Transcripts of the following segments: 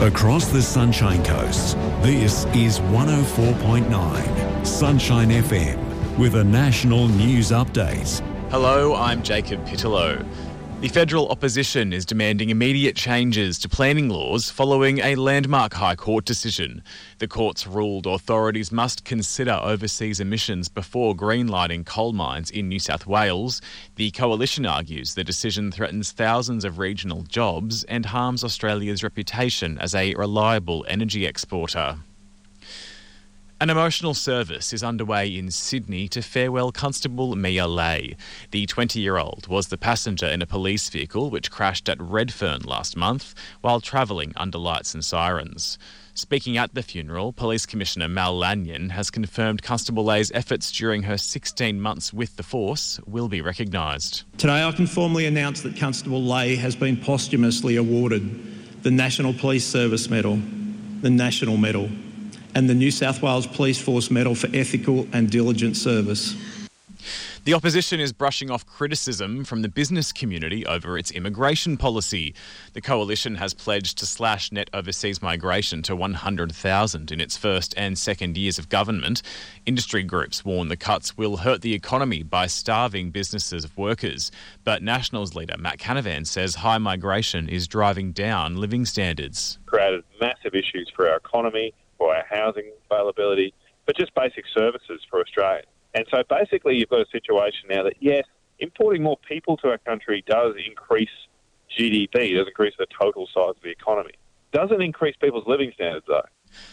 Across the Sunshine Coast, this is 104.9 Sunshine FM with a national news update. Hello, I'm Jacob Pittellow. The federal opposition is demanding immediate changes to planning laws following a landmark High Court decision. The court's ruled authorities must consider overseas emissions before greenlighting coal mines in New South Wales. The coalition argues the decision threatens thousands of regional jobs and harms Australia's reputation as a reliable energy exporter. An emotional service is underway in Sydney to farewell Constable Mia Lay. The 20-year-old was the passenger in a police vehicle which crashed at Redfern last month while travelling under lights and sirens. Speaking at the funeral, Police Commissioner Mal Lanyon has confirmed Constable Lay's efforts during her 16 months with the force will be recognised. Today I can formally announce that Constable Lay has been posthumously awarded the National Police Service Medal, the National Medal, and the New South Wales Police Force Medal for ethical and diligent service. The opposition is brushing off criticism from the business community over its immigration policy. The coalition has pledged to slash net overseas migration to 100,000 in its first and second years of government. Industry groups warn the cuts will hurt the economy by starving businesses of workers. But Nationals leader Matt Canavan says high migration is driving down living standards. Created massive issues for our economy, for our housing availability, but just basic services for Australians. And so basically you've got a situation now that, yes, importing more people to our country does increase GDP, does increase the total size of the economy. Doesn't increase people's living standards, though.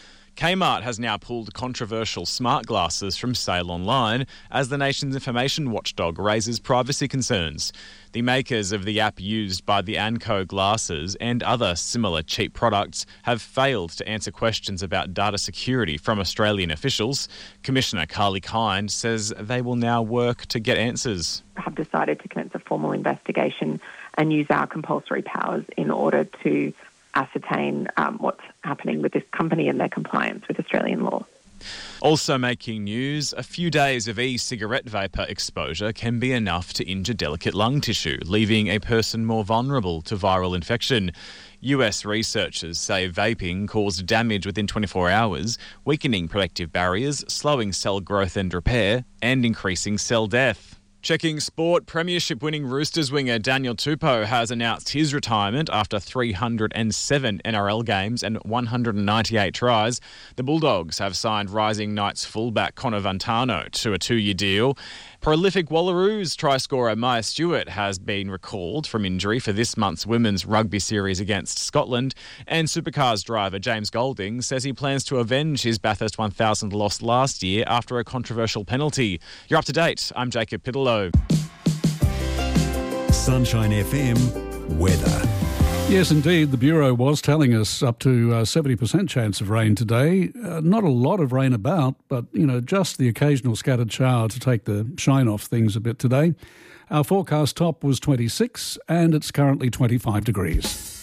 Kmart has now pulled controversial smart glasses from sale online as the nation's information watchdog raises privacy concerns. The makers of the app used by the Anko glasses and other similar cheap products have failed to answer questions about data security from Australian officials. Commissioner Carly Kind says they will now work to get answers. Have decided to commence a formal investigation and use our compulsory powers in order to ascertain what's happening with this company and their compliance with Australian law. Also making news, a few days of e-cigarette vapour exposure can be enough to injure delicate lung tissue, leaving a person more vulnerable to viral infection. US researchers say vaping caused damage within 24 hours, weakening protective barriers, slowing cell growth and repair, and increasing cell death. Checking sport, Premiership-winning Roosters winger Daniel Tupou has announced his retirement after 307 NRL games and 198 tries. The Bulldogs have signed Rising Knights fullback Connor Vantano to a 2-year deal. Prolific Wallaroos try scorer Maya Stewart has been recalled from injury for this month's Women's Rugby Series against Scotland. And Supercars driver James Golding says he plans to avenge his Bathurst 1000 loss last year after a controversial penalty. You're up to date. I'm Jacob Pittellow. Sunshine FM weather. Yes, indeed. The Bureau was telling us up to 70% chance of rain today. Not a lot of rain about, but, just the occasional scattered shower to take the shine off things a bit today. Our forecast top was 26 and it's currently 25 degrees.